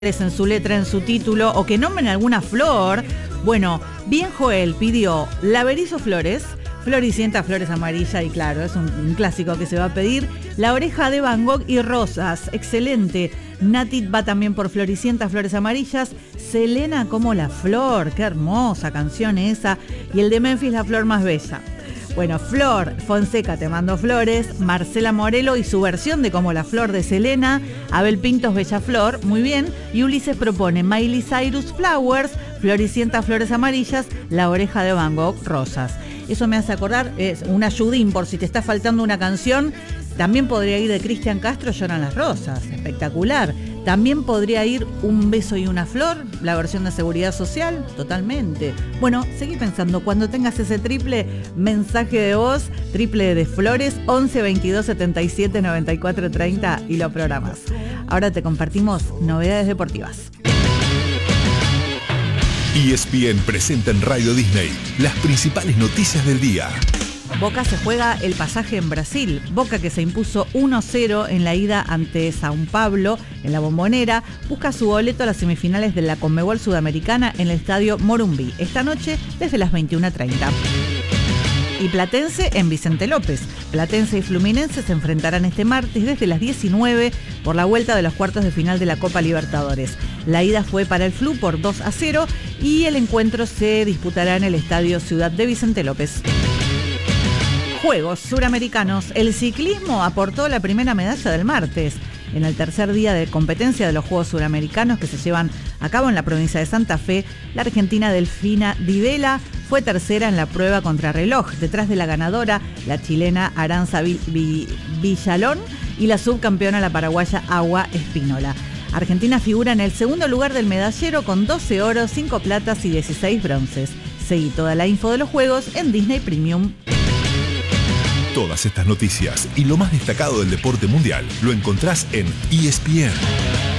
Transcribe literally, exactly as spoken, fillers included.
en su letra, en su título, o que nombren alguna flor. Bueno, bien Joel pidió Laverizo Flores, Floricienta Flores Amarilla, y claro, es un, un clásico que se va a pedir. La Oreja de Van Gogh y Rosas, excelente. Nati va también por Floricienta Flores Amarillas. Selena como la flor, qué hermosa canción esa. Y el de Memphis, La Flor Más Bella. Bueno, Flor Fonseca, Te Mando Flores, Marcela Morelo y su versión de Como la Flor de Selena, Abel Pintos, Bella Flor, muy bien, y Ulises propone Miley Cyrus, Flowers, Floricienta Flores Amarillas, La Oreja de Van Gogh, Rosas. Eso me hace acordar, es un ayudín por si te está faltando una canción. También podría ir de Cristian Castro, Lloran las Rosas, espectacular. También podría ir Un Beso y una Flor, la versión de Seguridad Social, totalmente. Bueno, seguí pensando, cuando tengas ese triple mensaje de voz, triple de flores, once veintidós setenta y siete noventa y cuatro treinta y lo programas. Ahora te compartimos novedades deportivas. E S P N presenta en Radio Disney las principales noticias del día. Boca se juega el pasaje en Brasil. Boca, que se impuso uno cero en la ida ante São Paulo en la Bombonera, busca su boleto a las semifinales de la Conmebol Sudamericana en el estadio Morumbi, esta noche desde las veintiuna treinta. Y Platense en Vicente López. Platense y Fluminense se enfrentarán este martes desde las diecinueve por la vuelta de los cuartos de final de la Copa Libertadores. La ida fue para el Flu por dos a cero y el encuentro se disputará en el estadio Ciudad de Vicente López. Juegos Suramericanos. El ciclismo aportó la primera medalla del martes. En el tercer día de competencia de los Juegos Suramericanos que se llevan a cabo en la provincia de Santa Fe, la argentina Delfina Di Vela fue tercera en la prueba contrarreloj, detrás de la ganadora, la chilena Aranza Villalón, y la subcampeona, la paraguaya Agua Espínola. Argentina figura en el segundo lugar del medallero con doce oros, cinco platas y dieciséis bronces. Seguí toda la info de los Juegos en Disney Premium. Todas estas noticias y lo más destacado del deporte mundial lo encontrás en E S P N.